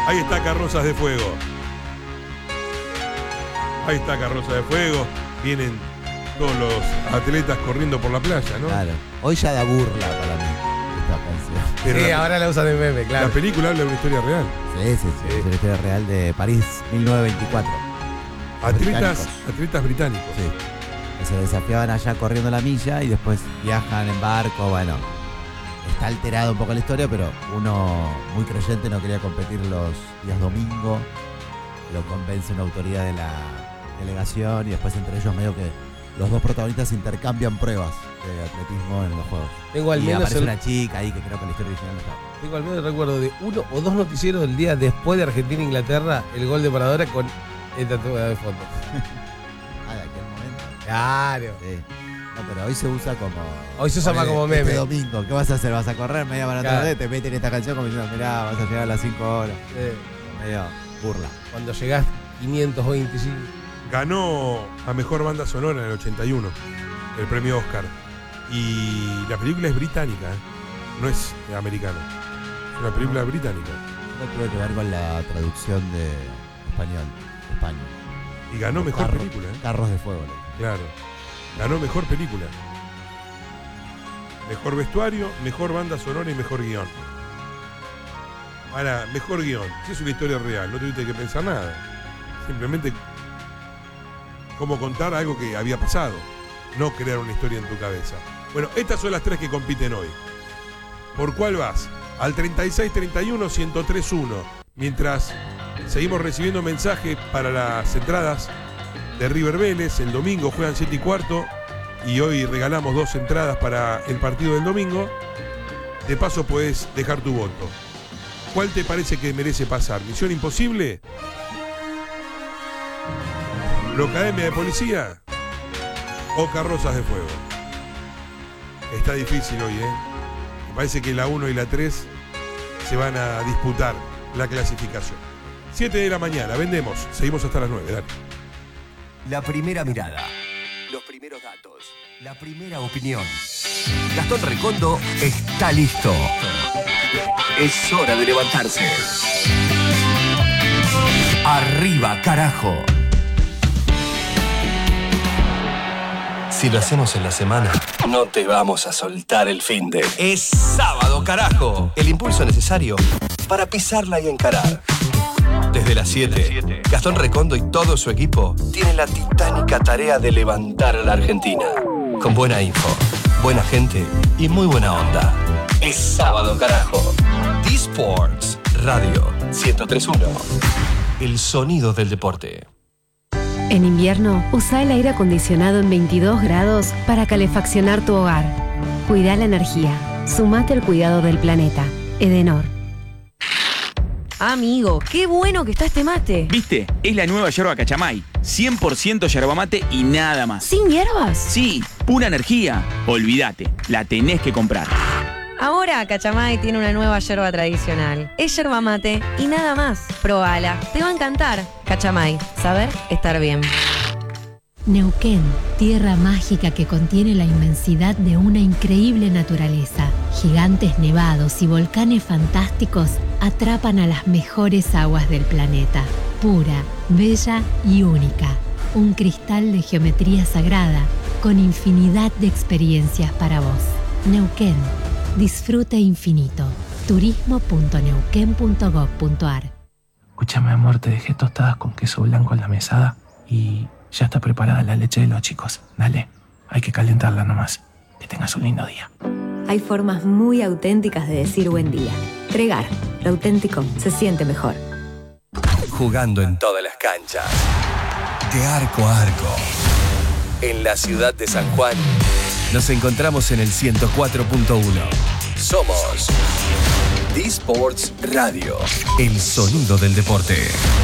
Ahí está Carrozas de Fuego. Ahí está Carrozas de Fuego. Vienen todos los atletas corriendo por la playa, ¿no? Claro. Hoy ya da burla para mí esta canción. Pero Sí, ahora la usan de meme, claro. La película habla de una historia real. Sí. Es la historia real de París 1924. Atletas británicos. Sí. Que se desafiaban allá corriendo la milla y después viajan en barco. Bueno, está alterada un poco la historia, pero uno muy creyente no quería competir los días domingo. Lo convence una autoridad de la delegación y después entre ellos medio que los dos protagonistas intercambian pruebas de atletismo en los juegos. Tengo al y menos aparece una chica ahí que creo que la historia original no está. Tengo al menos el recuerdo de 1 o 2 noticieros del día después de Argentina-Inglaterra, el gol de Maradona con esta tatuada de fondo. Ah, de aquel momento. Claro. Sí. No, pero hoy se usa como... Hoy se usa más como meme. Este domingo, ¿qué vas a hacer? ¿Vas a correr media maratón? Claro. Te meten esta canción como diciendo, mirá, vas a llegar a las 5 horas. Medio burla. Cuando llegás 525. Ganó a Mejor Banda Sonora en el 81, el premio Oscar. Y la película es británica, ¿eh? No es americana. Es una película británica. No tuve que ver con la traducción de español, de España. Y ganó Mejor Película, ¿eh? Carros de Fuego. Claro. Ganó Mejor Película. Mejor Vestuario, Mejor Banda Sonora y Mejor Guión. Ahora, Mejor Guión. Si es una historia real, no tuviste que pensar nada. Simplemente cómo contar algo que había pasado. No crear una historia en tu cabeza. Bueno, estas son las 3 que compiten hoy. ¿Por cuál vas? Al 3631-1031. Mientras seguimos recibiendo mensajes para las entradas de River Vélez. El domingo juegan 7:15 y hoy regalamos 2 entradas para el partido del domingo. De paso puedes dejar tu voto. ¿Cuál te parece que merece pasar? ¿Misión Imposible? ¿Locademia de Policía? ¿O Carrozas de Fuego? Está difícil hoy, ¿eh? Me parece que la 1 y la 3 se van a disputar la clasificación. 7 de la mañana, vendemos. Seguimos hasta las 9, dale. La primera mirada, los primeros datos, la primera opinión. Gastón Recondo está listo. Es hora de levantarse. Arriba, carajo. Si lo hacemos en la semana, no te vamos a soltar el finde. Es sábado, carajo. El impulso necesario para pisarla y encarar. Desde las 7, Gastón Recondo y todo su equipo tienen la titánica tarea de levantar a la Argentina. Con buena info, buena gente y muy buena onda. Es sábado, carajo. D-Sports Radio 1031. El sonido del deporte. En invierno, usa el aire acondicionado en 22 grados para calefaccionar tu hogar. Cuida la energía. Sumate al cuidado del planeta. Edenor. Amigo, qué bueno que está este mate. ¿Viste? Es la nueva yerba Cachamay. 100% yerba mate y nada más. ¿Sin hierbas? Sí, pura energía. Olvídate, la tenés que comprar. Ahora Cachamay tiene una nueva yerba tradicional. Es yerba mate y nada más. Probala, te va a encantar. Cachamay, saber estar bien. Neuquén, tierra mágica que contiene la inmensidad de una increíble naturaleza. Gigantes nevados y volcanes fantásticos atrapan a las mejores aguas del planeta. Pura, bella y única. Un cristal de geometría sagrada con infinidad de experiencias para vos. Neuquén, disfrute infinito. turismo.neuquén.gov.ar. Escúchame, amor, te dejé tostadas con queso blanco en la mesada y ya está preparada la leche de los chicos. Dale, hay que calentarla nomás. Que tengas un lindo día. Hay formas muy auténticas de decir buen día. Tregar, lo auténtico se siente mejor. Jugando en todas las canchas. De arco a arco. En la ciudad de San Juan, nos encontramos en el 104.1. Somos D-Sports Radio. El sonido del deporte.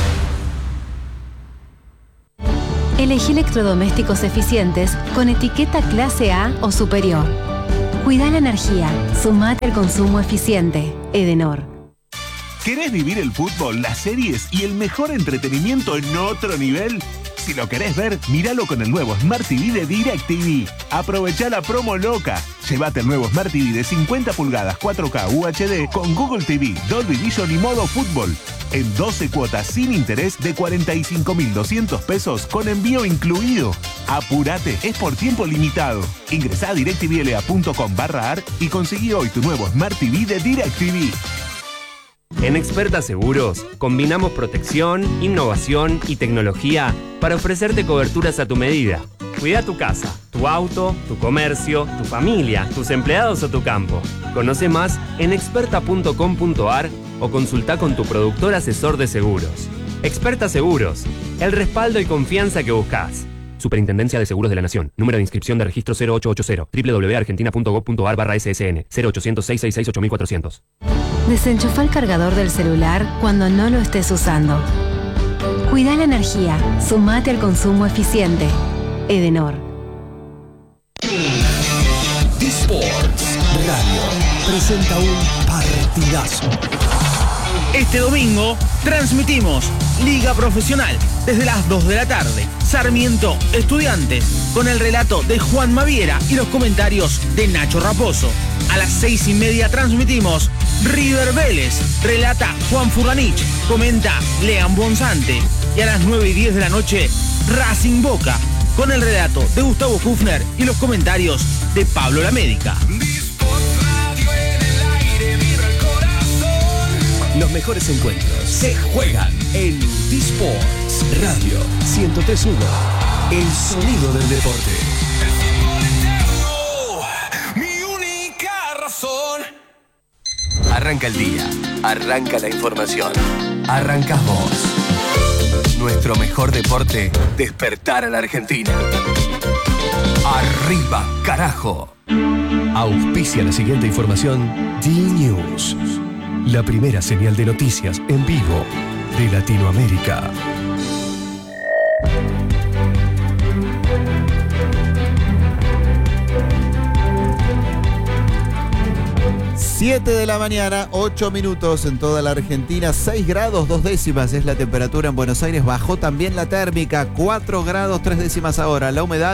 Elegí electrodomésticos eficientes con etiqueta clase A o superior. Cuida la energía. Sumate al consumo eficiente. Edenor. ¿Querés vivir el fútbol, las series y el mejor entretenimiento en otro nivel? Si lo querés ver, míralo con el nuevo Smart TV de DirecTV. Aprovechá la promo loca. Llévate el nuevo Smart TV de 50 pulgadas 4K UHD con Google TV, Dolby Vision y modo fútbol. en 12 cuotas sin interés de 45.200 pesos con envío incluido. Apúrate, es por tiempo limitado. Ingresá a directvla.com/ar y conseguí hoy tu nuevo Smart TV de DirecTV. En Experta Seguros, combinamos protección, innovación y tecnología para ofrecerte coberturas a tu medida. Cuida tu casa, tu auto, tu comercio, tu familia, tus empleados o tu campo. Conoce más en experta.com.ar o consulta con tu productor asesor de seguros. Experta Seguros, el respaldo y confianza que buscas. Superintendencia de Seguros de la Nación. Número de inscripción de registro 0880. www.argentina.gov.ar/SSN. 0800-666-8400. Desenchufa el cargador del celular cuando no lo estés usando. Cuida la energía. Sumate al consumo eficiente. Edenor. D-Sports Radio presenta un partidazo. Este domingo transmitimos Liga Profesional desde las 2 de la tarde. Sarmiento Estudiantes con el relato de Juan Maviera y los comentarios de Nacho Raposo. A las 6:30 transmitimos River Vélez. Relata Juan Furlanich, comenta Lean Bonzante. Y a las 9:10 de la noche Racing Boca con el relato de Gustavo Kufner y los comentarios de Pablo La Médica. Los mejores encuentros se juegan en D-Sports Radio 103.1. El sonido del deporte. Mi única razón. Arranca el día. Arranca la información. Arrancás vos. Nuestro mejor deporte, despertar a la Argentina. Arriba, carajo. Auspicia la siguiente información. D-News. La primera señal de noticias en vivo de Latinoamérica. Siete de la mañana, 8 minutos en toda la Argentina, 6 grados 2 décimas es la temperatura en Buenos Aires, bajó también la térmica, 4 grados 3 décimas ahora, la humedad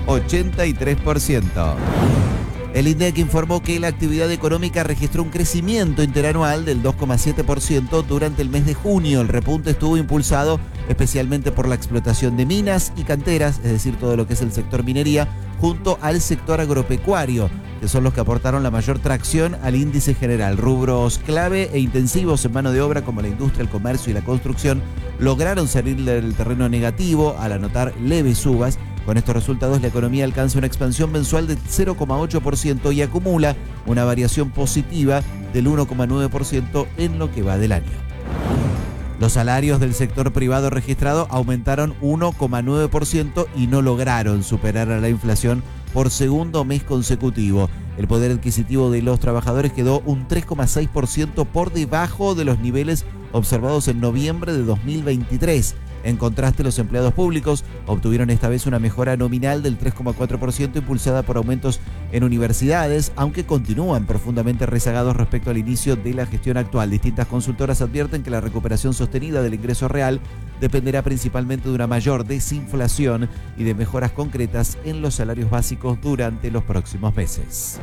83%. El INDEC informó que la actividad económica registró un crecimiento interanual del 2,7% durante el mes de junio. El repunte estuvo impulsado especialmente por la explotación de minas y canteras, es decir, todo lo que es el sector minería, junto al sector agropecuario, que son los que aportaron la mayor tracción al índice general. Rubros clave e intensivos en mano de obra como la industria, el comercio y la construcción lograron salir del terreno negativo al anotar leves subas. Con estos resultados, la economía alcanza una expansión mensual del 0,8% y acumula una variación positiva del 1,9% en lo que va del año. Los salarios del sector privado registrado aumentaron 1,9% y no lograron superar a la inflación por segundo mes consecutivo. El poder adquisitivo de los trabajadores quedó un 3,6% por debajo de los niveles observados en noviembre de 2023. En contraste, los empleados públicos obtuvieron esta vez una mejora nominal del 3,4% impulsada por aumentos en universidades, aunque continúan profundamente rezagados respecto al inicio de la gestión actual. Distintas consultoras advierten que la recuperación sostenida del ingreso real dependerá principalmente de una mayor desinflación y de mejoras concretas en los salarios básicos durante los próximos meses.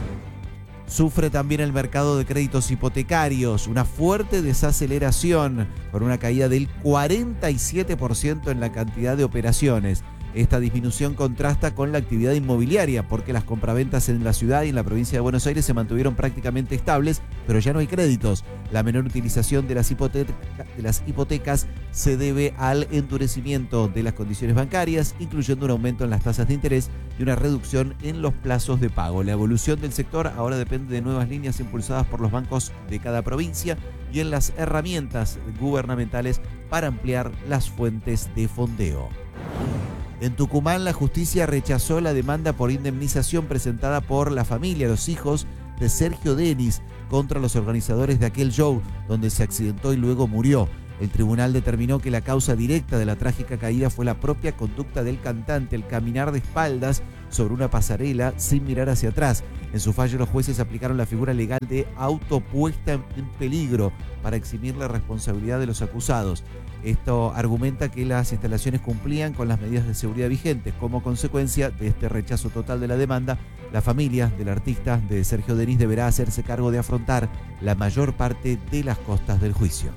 Sufre también el mercado de créditos hipotecarios, una fuerte desaceleración por una caída del 47% en la cantidad de operaciones. Esta disminución contrasta con la actividad inmobiliaria porque las compraventas en la ciudad y en la provincia de Buenos Aires se mantuvieron prácticamente estables, pero ya no hay créditos. La menor utilización de las hipotecas se debe al endurecimiento de las condiciones bancarias, incluyendo un aumento en las tasas de interés y una reducción en los plazos de pago. La evolución del sector ahora depende de nuevas líneas impulsadas por los bancos de cada provincia y en las herramientas gubernamentales para ampliar las fuentes de fondeo. En Tucumán, la justicia rechazó la demanda por indemnización presentada por la familia, los hijos de Sergio Denis, contra los organizadores de aquel show donde se accidentó y luego murió. El tribunal determinó que la causa directa de la trágica caída fue la propia conducta del cantante, el caminar de espaldas sobre una pasarela sin mirar hacia atrás. En su fallo, los jueces aplicaron la figura legal de autopuesta en peligro para eximir la responsabilidad de los acusados. Esto argumenta que las instalaciones cumplían con las medidas de seguridad vigentes. Como consecuencia de este rechazo total de la demanda, la familia del artista de Sergio Denis deberá hacerse cargo de afrontar la mayor parte de las costas del juicio.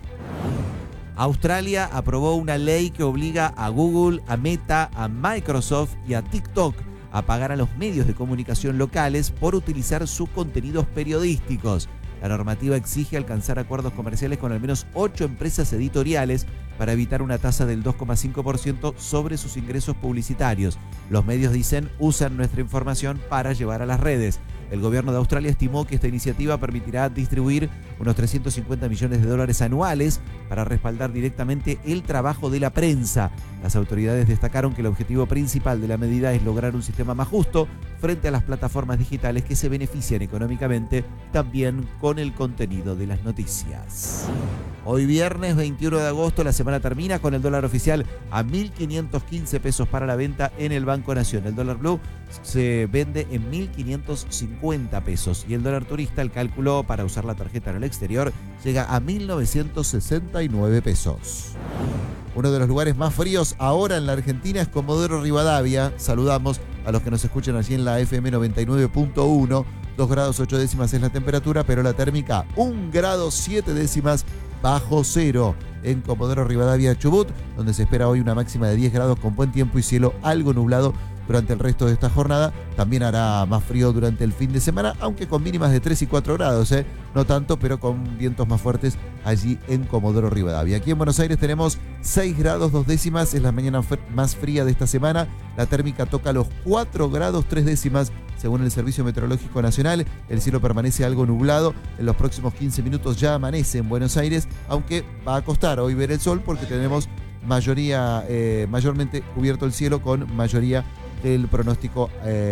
Australia aprobó una ley que obliga a Google, a Meta, a Microsoft y a TikTok a pagar a los medios de comunicación locales por utilizar sus contenidos periodísticos. La normativa exige alcanzar acuerdos comerciales con al menos 8 empresas editoriales para evitar una tasa del 2,5% sobre sus ingresos publicitarios. Los medios dicen, usan nuestra información para llevar a las redes. El gobierno de Australia estimó que esta iniciativa permitirá distribuir unos 350 millones de dólares anuales para respaldar directamente el trabajo de la prensa. Las autoridades destacaron que el objetivo principal de la medida es lograr un sistema más justo frente a las plataformas digitales que se benefician económicamente también con el contenido de las noticias. Hoy viernes 21 de agosto la semana termina con el dólar oficial a 1.515 pesos para la venta en el Banco Nación. El dólar blue se vende en 1.550 pesos y el dólar turista, el cálculo para usar la tarjeta en el exterior, llega a 1.969 pesos. Uno de los lugares más fríos ahora en la Argentina es Comodoro Rivadavia. Saludamos a los que nos escuchan allí en la FM 99.1. 2 grados 8 décimas es la temperatura, pero la térmica 1 grado 7 décimas bajo cero en Comodoro Rivadavia, Chubut, donde se espera hoy una máxima de 10 grados con buen tiempo y cielo algo nublado durante el resto de esta jornada. También hará más frío durante el fin de semana, aunque con mínimas de 3 y 4 grados, no tanto, pero con vientos más fuertes allí en Comodoro Rivadavia. Aquí en Buenos Aires tenemos 6 grados 2 décimas, es la mañana más fría de esta semana. La térmica toca los 4 grados 3 décimas según el Servicio Meteorológico Nacional. El cielo permanece algo nublado. En los próximos 15 minutos ya amanece en Buenos Aires, aunque va a costar hoy ver el sol porque tenemos mayormente cubierto el cielo con mayoría del pronóstico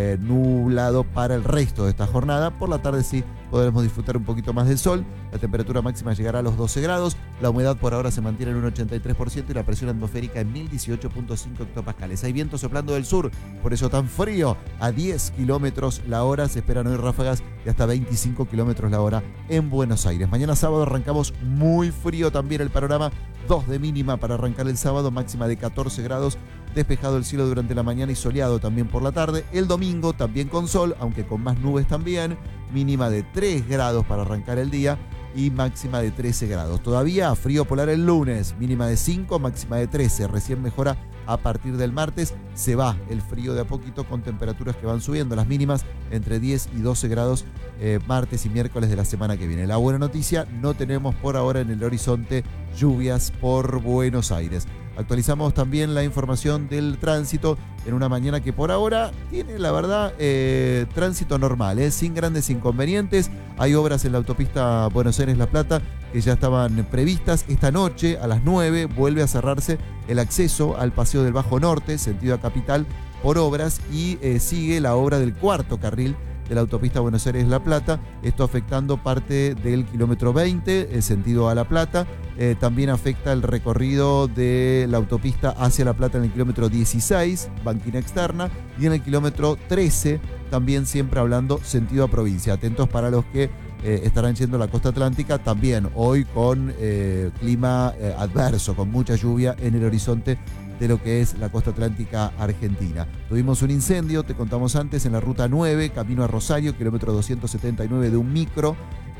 nublado para el resto de esta jornada. Por la tarde sí podremos disfrutar un poquito más del sol. La temperatura máxima llegará a los 12 grados. La humedad por ahora se mantiene en un 83% y la presión atmosférica en 1018.5 hectopascales. Hay viento soplando del sur, por eso tan frío. A 10 kilómetros la hora se esperan hoy ráfagas de hasta 25 kilómetros la hora en Buenos Aires. Mañana sábado arrancamos muy frío también el panorama. 2 de mínima para arrancar el sábado, máxima de 14 grados. Despejado el cielo durante la mañana y soleado también por la tarde. El domingo también con sol, aunque con más nubes también. Mínima de 3 grados para arrancar el día y máxima de 13 grados. Todavía frío polar el lunes, mínima de 5, máxima de 13. Recién mejora a partir del martes. Se va el frío de a poquito con temperaturas que van subiendo. Las mínimas entre 10 y 12 grados martes y miércoles de la semana que viene. La buena noticia, no tenemos por ahora en el horizonte lluvias por Buenos Aires. Actualizamos también la información del tránsito en una mañana que por ahora tiene, la verdad, tránsito normal, sin grandes inconvenientes. Hay obras en la autopista Buenos Aires-La Plata que ya estaban previstas. Esta noche a las 9 vuelve a cerrarse el acceso al Paseo del Bajo Norte, sentido a Capital, por obras y sigue la obra del cuarto carril de la autopista Buenos Aires-La Plata, esto afectando parte del kilómetro 20, el sentido a La Plata. También afecta el recorrido de la autopista hacia La Plata en el kilómetro 16, banquina externa, y en el kilómetro 13, también siempre hablando sentido a provincia. Atentos para los que estarán yendo a la costa atlántica, también hoy con clima adverso, con mucha lluvia en el horizonte de lo que es la costa atlántica argentina. Tuvimos un incendio, te contamos antes, en la ruta 9, camino a Rosario, kilómetro 279 de un micro.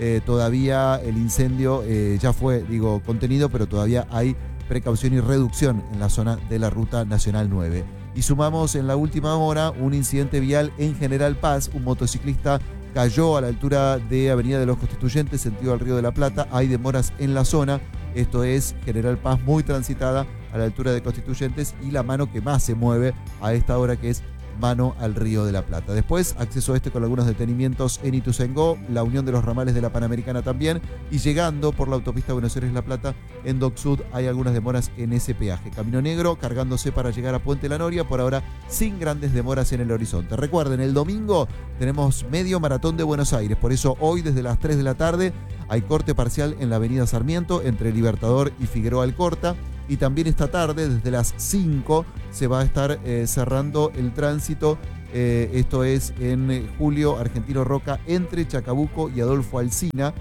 Todavía el incendio ya fue, contenido, pero todavía hay precaución y reducción en la zona de la ruta nacional 9. Y sumamos en la última hora un incidente vial en General Paz. Un motociclista cayó a la altura de Avenida de los Constituyentes, sentido al Río de la Plata. Hay demoras en la zona. Esto es General Paz, muy transitada a la altura de Constituyentes, y la mano que más se mueve a esta hora, que es mano al Río de la Plata. Después, acceso con algunos detenimientos en Ituzaingó, la unión de los ramales de la Panamericana también, y llegando por la autopista Buenos Aires-La Plata, en Dock Sud hay algunas demoras en ese peaje. Camino Negro cargándose para llegar a Puente La Noria, por ahora sin grandes demoras en el horizonte. Recuerden, el domingo tenemos medio maratón de Buenos Aires, por eso hoy desde las 3 de la tarde hay corte parcial en la avenida Sarmiento entre Libertador y Figueroa Alcorta. Y también esta tarde, desde las 5, se va a estar cerrando el tránsito. Esto es en Julio Argentino Roca, entre Chacabuco y Adolfo Alsina.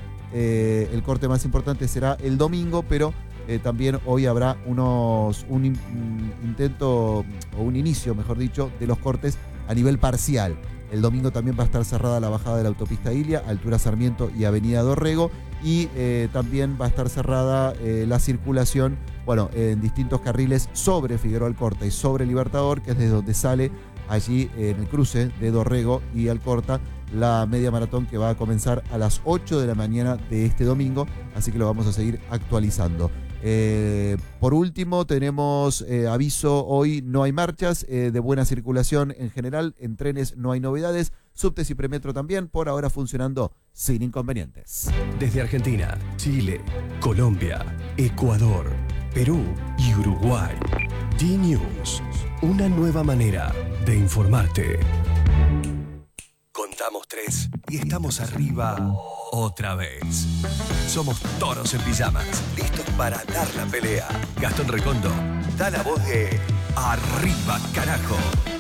El corte más importante será el domingo, pero también hoy habrá un intento, o un inicio, mejor dicho, de los cortes a nivel parcial. El domingo también va a estar cerrada la bajada de la autopista Ilia, altura Sarmiento y avenida Dorrego. y también va a estar cerrada la circulación, bueno, en distintos carriles sobre Figueroa Alcorta y sobre Libertador, que es desde donde sale allí en el cruce de Dorrego y Alcorta la media maratón, que va a comenzar a las 8 de la mañana de este domingo, así que lo vamos a seguir actualizando. Por último, tenemos aviso: hoy no hay marchas, de buena circulación en general, en trenes no hay novedades, subtes y premetro también, por ahora funcionando sin inconvenientes. Desde Argentina, Chile, Colombia, Ecuador, Perú y Uruguay, D-News, una nueva manera de informarte. Contamos 3 y estamos arriba otra vez. Somos toros en pijamas, listos para dar la pelea. Gastón Recondo da la voz de Arriba, carajo.